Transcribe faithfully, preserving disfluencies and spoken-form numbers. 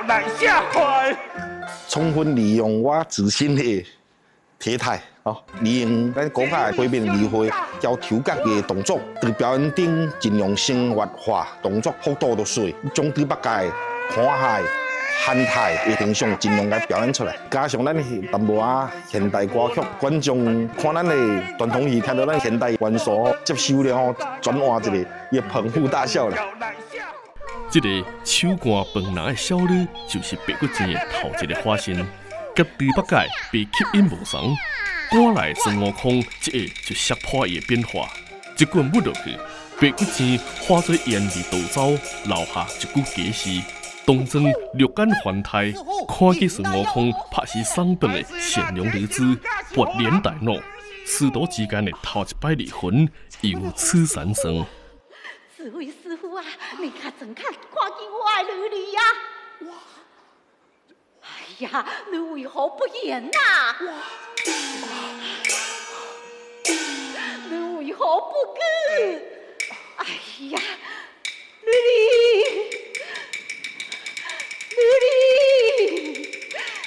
难下怀。 充分利用我自身的体态，哦，利用咱国家的背面离会交抽角的动作，在表演顶尽量生活化，动作幅度都水，将对北界看海。 汉台的形象尽量来表演出来，加上咱淡薄仔现代歌曲，观众看咱的传统戏，听到咱现代元素，接受了后，转换一个也捧腹大笑了。 这个手竿饭拿的少女，就是白骨精的头一个化身，甲对北界被吸引无同，赶来孙悟空，一下就识破伊的变化，一棍抹落去，白骨精化作炎里逃走，留下一具假尸。 当真六眼还胎，看见孙悟空拍死送饭的善良女子，勃然大怒，师徒之间的头一摆离婚由此产生。 这位师傅啊，你可怎看看见我的女儿呀？哇！哎呀，你为何不言呐、你为何不顾？哎呀，女儿。